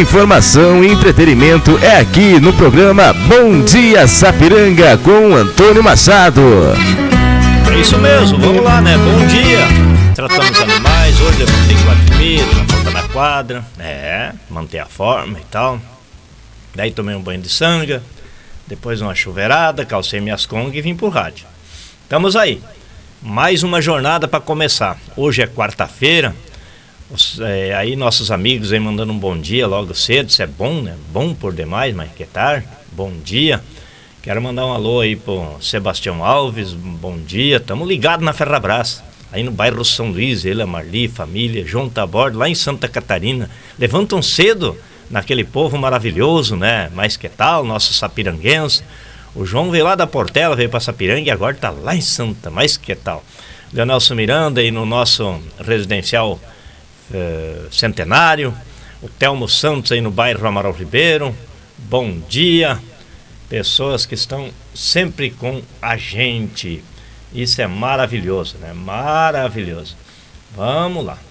Informação e entretenimento é aqui no programa Bom Dia Sapiranga com Antônio Machado. É isso mesmo, vamos lá, né? Bom dia. Tratamos animais, hoje levantei 4h30, na volta na quadra, manter a forma e tal. Daí tomei um banho de sanga, depois uma chuveirada, calcei minhas congas e vim pro rádio. Estamos aí, mais uma jornada para começar. Hoje é quarta-feira, aí nossos amigos aí mandando um bom dia logo cedo, isso é bom, né? Bom por demais, mas que tarde, bom dia. Quero mandar um alô aí pro Sebastião Alves, bom dia, tamo ligado na Ferrabras, aí no bairro São Luís, ele, a Marli, família, João tá a bordo, lá em Santa Catarina, levantam cedo naquele povo maravilhoso, né? Mas que tal, nossos sapiranguenses, o João veio lá da Portela, veio pra Sapiranga e agora tá lá em Santa, mas que tal? Leonelson Miranda aí no nosso residencial Centenário, o Telmo Santos aí no bairro Amaral Ribeiro, bom dia. Pessoas que estão sempre com a gente. Isso é maravilhoso, né? Maravilhoso. Vamos lá.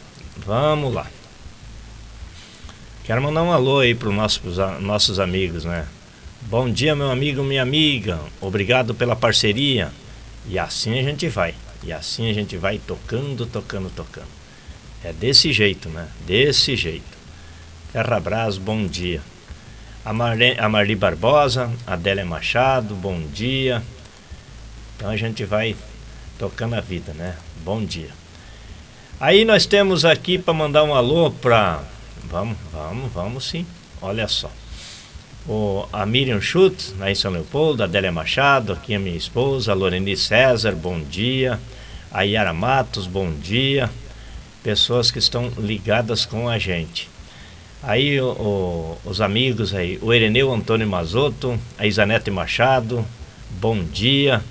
Quero mandar um alô aí para os nossos amigos, né? Bom dia, meu amigo, minha amiga. Obrigado pela parceria. E assim a gente vai. Tocando. É desse jeito, né? Desse jeito. Ferrabras, bom dia. A Marli Barbosa, a Adélia Machado, bom dia. Então a gente vai tocando a vida, né? Bom dia. Aí nós temos aqui para mandar um alô para... Vamos sim. Olha só. A Miriam Schutz, lá em São Leopoldo, a Adélia Machado, aqui a minha esposa, a Loreni César, bom dia. A Yara Matos, bom dia. Pessoas que estão ligadas com a gente. Aí os amigos aí, o Ireneu Antônio Mazotto, a Isanete Machado, bom dia.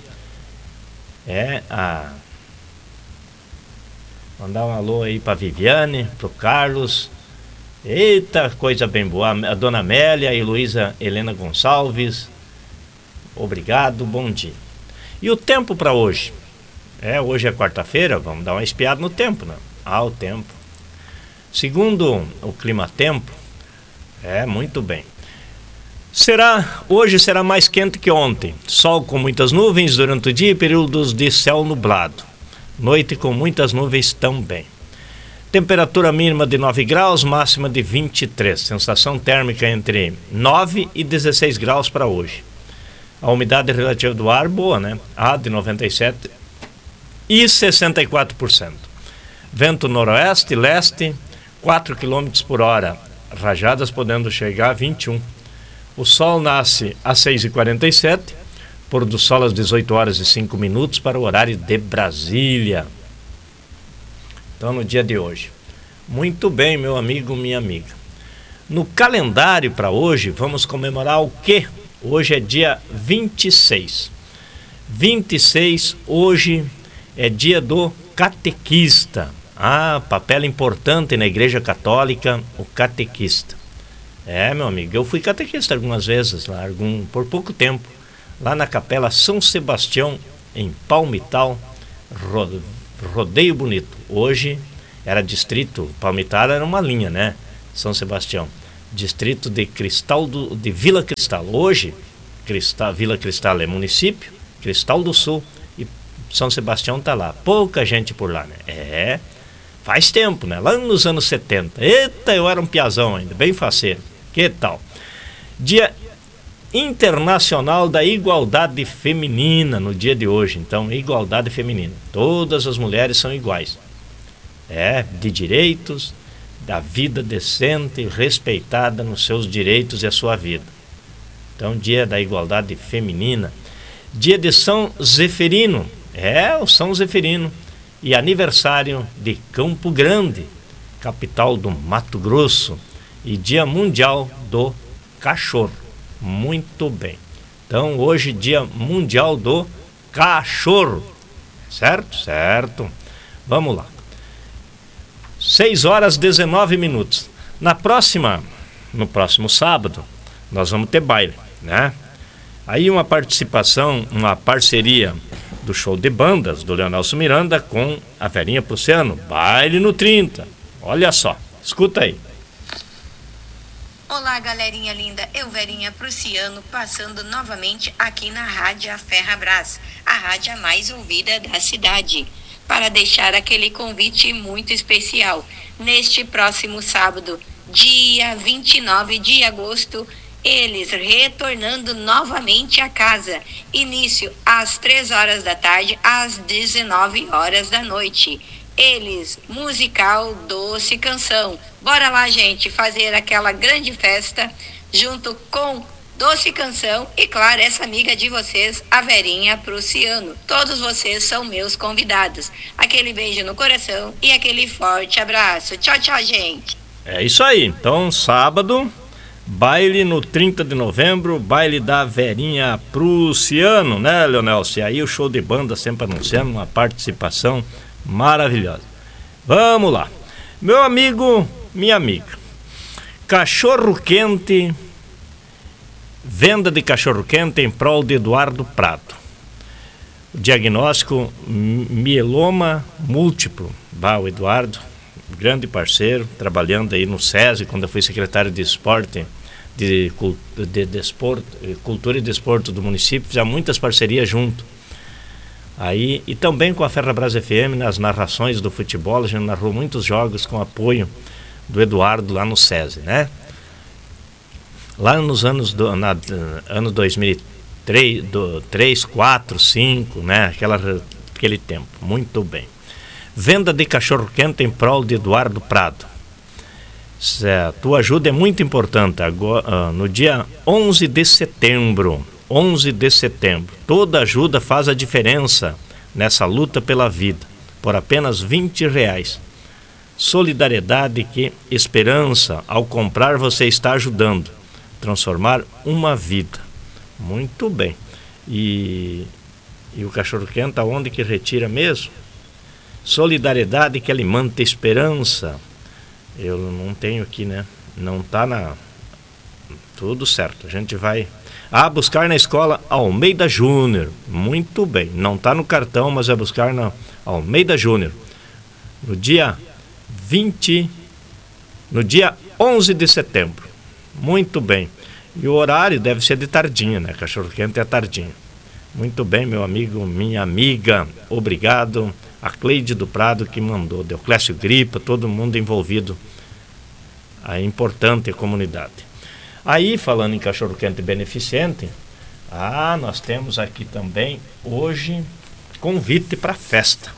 Mandar um alô aí pra Viviane, pro Carlos. Eita, coisa bem boa. A Dona Amélia e Luísa Helena Gonçalves. Obrigado, bom dia. E o tempo para hoje? Hoje é quarta-feira, vamos dar uma espiada no tempo, né? O tempo. Segundo o Climatempo, muito bem. Hoje será mais quente que ontem. Sol com muitas nuvens durante o dia e períodos de céu nublado. Noite com muitas nuvens também. Temperatura mínima de 9 graus, máxima de 23. Sensação térmica entre 9 e 16 graus para hoje. A umidade relativa do ar, boa, né? De 97% e 64%. Vento noroeste, leste, 4 km por hora, rajadas podendo chegar a 21. O sol nasce às 6h47, pôr do sol às 18h05 para o horário de Brasília. Então, no dia de hoje. Muito bem, meu amigo, minha amiga. No calendário para hoje, vamos comemorar o quê? Hoje é dia 26. 26, hoje é dia do catequista. Papel importante na Igreja Católica, o catequista. Meu amigo, eu fui catequista algumas vezes, por pouco tempo, lá na Capela São Sebastião, em Palmital, Rodeio Bonito. Hoje era distrito, Palmital era uma linha, né? São Sebastião, distrito de de Vila Cristal. Hoje, Vila Cristal é município, Cristal do Sul, e São Sebastião tá lá. Pouca gente por lá, né? Faz tempo, né? Lá nos anos 70. Eita, eu era um piazão ainda, bem faceiro. Que tal? Dia Internacional da Igualdade Feminina no dia de hoje. Então, igualdade feminina. Todas as mulheres são iguais. De direitos, da vida decente, respeitada nos seus direitos e a sua vida. Então, dia da igualdade feminina. Dia de São Zeferino. O São Zeferino. E aniversário de Campo Grande, capital do Mato Grosso. E Dia Mundial do Cachorro. Muito bem. Então, hoje, Dia Mundial do Cachorro. Certo? Certo. Vamos lá. 6h19. No próximo sábado, nós vamos ter baile, né? Aí uma parceria do show de bandas do Leonelson Miranda com a Verinha Prussiano, baile no 30. Olha só, escuta aí. O galerinha linda, eu Verinha Prussiano, passando novamente aqui na Rádio Ferrabras, a rádio mais ouvida da cidade, para deixar aquele convite muito especial. Neste próximo sábado, dia 29 de agosto, eles retornando novamente a casa. Início às 3 horas da tarde, às 19 horas da noite. Eles, musical Doce Canção. Bora lá, gente, fazer aquela grande festa junto com Doce Canção e, claro, essa amiga de vocês, a Verinha Prussiano. Todos vocês são meus convidados. Aquele beijo no coração e aquele forte abraço. Tchau, tchau, gente. É isso aí. Então, sábado, baile no 30 de novembro, baile da Verinha Prussiano, né, Leonel? E aí o show de banda sempre anunciando uma participação maravilhosa. Vamos lá. Meu amigo, minha amiga. Cachorro quente, venda de cachorro quente em prol de Eduardo Prado. Diagnóstico mieloma múltiplo. O Eduardo, grande parceiro, trabalhando aí no SESI, quando eu fui secretário de esporte, de desporto, cultura e desporto do município, já muitas parcerias junto. Aí, e também com a Ferrabras FM, nas narrações do futebol, a gente narrou muitos jogos com apoio do Eduardo lá no SESI, né? Lá nos anos ano 2003, 3, 4, 5, né? Aquele tempo. Muito bem. Venda de cachorro-quente em prol de Eduardo Prado. Tua ajuda é muito importante. Agora, no dia 11 de setembro, toda ajuda faz a diferença nessa luta pela vida, por apenas R$20. Solidariedade que esperança, ao comprar você está ajudando, transformar uma vida. Muito bem. E o cachorro-quente aonde que retira mesmo? Solidariedade que alimenta esperança. Eu não tenho aqui, né? Não tá na... Tudo certo, a gente vai... buscar na escola Almeida Júnior. Muito bem, não está no cartão, mas é buscar na Almeida Júnior. No dia 11 de setembro. Muito bem. E o horário deve ser de tardinha, né? Cachorro-quente é tardinha. Muito bem, meu amigo, minha amiga. Obrigado. A Cleide do Prado que mandou. Deoclésio Gripa, todo mundo envolvido. É importante a comunidade. Aí, falando em cachorro-quente beneficente, nós temos aqui também, hoje, convite para festa.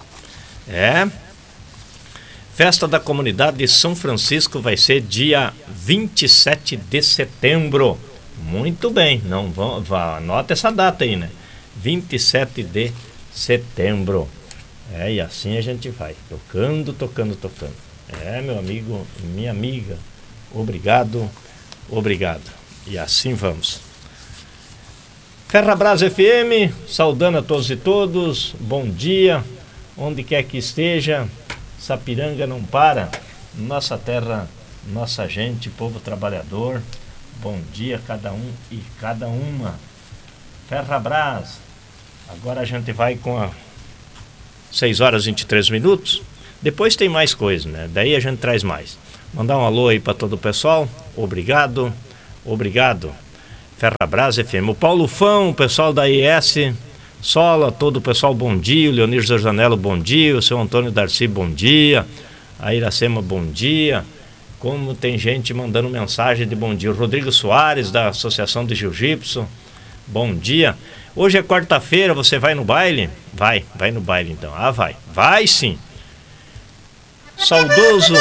Festa da comunidade de São Francisco vai ser dia 27 de setembro. Muito bem, anota essa data aí, né? 27 de setembro. E assim a gente vai, tocando. Meu amigo, minha amiga, obrigado. E assim vamos. Ferrabras FM, saudando a todos e todos. Bom dia, onde quer que esteja. Sapiranga não para. Nossa terra, nossa gente, povo trabalhador. Bom dia a cada um e cada uma. Ferrabras. Agora a gente vai com 6 horas e 23 minutos. Depois tem mais coisa, né? Daí a gente traz mais. Mandar um alô aí para todo o pessoal. Obrigado. Ferrabras FM. O Paulo Fão, o pessoal da IS Sola, todo o pessoal, bom dia. O Leonir Zorzanello, bom dia. O seu Antônio Darcy, bom dia. A Iracema, bom dia. Como tem gente mandando mensagem de bom dia. O Rodrigo Soares, da Associação de Jiu-Jitsu, bom dia. Hoje é quarta-feira, você vai no baile? Vai no baile então. Vai sim. Saudoso